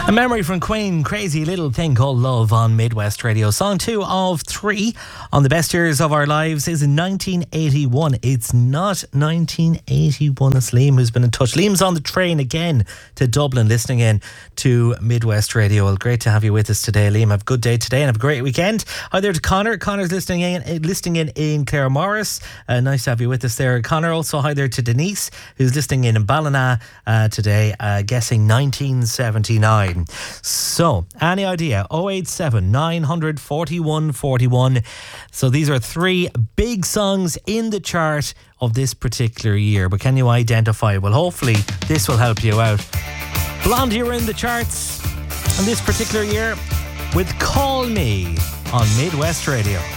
A memory from Queen, Crazy Little Thing Called Love on Midwest Radio. Song 2 of 3 on the best years of our lives is in 1981. It's not 1981. It's Liam who's been in touch. Liam's on the train again to Dublin, listening in to Midwest Radio. Well, great to have you with us today, Liam. Have a good day today and have a great weekend. Hi there to Connor. Connor's listening in Clare Morris. Nice to have you with us there, Connor. Also, hi there to Denise, who's listening in Ballina today, guessing 1979. So, any idea? 087 900 41 41. So these are 3 big songs in the chart of this particular year. But can you identify? Well, hopefully this will help you out. Blondie are in the charts on this particular year with Call Me on Midwest Radio.